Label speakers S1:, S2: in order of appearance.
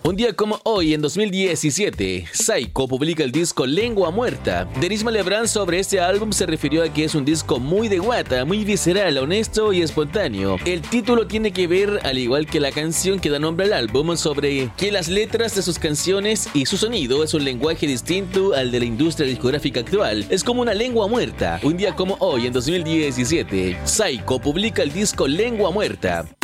S1: Un día como hoy, en 2017, Saiko publica el disco Lengua Muerta. Denise Malebran sobre este álbum se refirió a que es un disco muy de guata, muy visceral, honesto y espontáneo. El título tiene que ver, al igual que la canción que da nombre al álbum, sobre que las letras de sus canciones y su sonido es un lenguaje distinto al de la industria discográfica actual. Es como una lengua muerta. Un día como hoy, en 2017, Saiko publica el disco Lengua Muerta.